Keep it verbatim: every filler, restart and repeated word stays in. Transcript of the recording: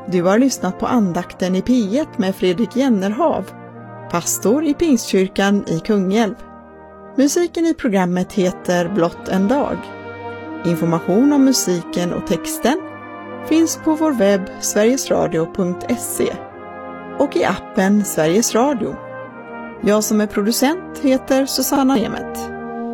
Du har lyssnat på andakten i P ett med Fredrik Jennerhav, pastor i Pingstkyrkan i Kungälv. Musiken i programmet heter Blott en dag. Information om musiken och texten finns på vår webb sverigesradio punkt se och i appen Sveriges Radio. Jag som är producent heter Susanna Emet.